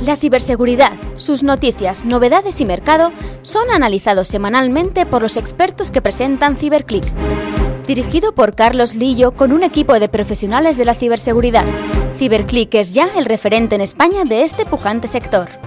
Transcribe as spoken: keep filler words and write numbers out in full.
La ciberseguridad, sus noticias, novedades y mercado son analizados semanalmente por los expertos que presentan CiberClick. Dirigido por Carlos Lillo con un equipo de profesionales de la ciberseguridad. CiberClick es ya el referente en España de este pujante sector.